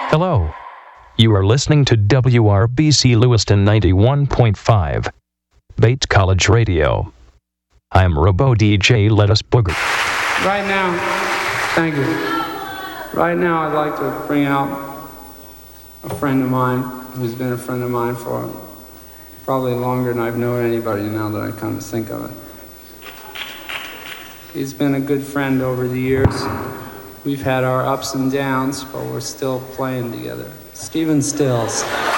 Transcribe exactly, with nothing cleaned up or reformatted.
Hello. You are listening to W R B C Lewiston ninety-one point five, Bates College Radio. I'm Robo D J Let Us Booger. Right now, thank you. Right now, I'd like to bring out a friend of mine who's been a friend of mine for probably longer than I've known anybody now that I come to think of it. He's been a good friend over the years. We've had our ups and downs, but we're still playing together. Stephen Stills.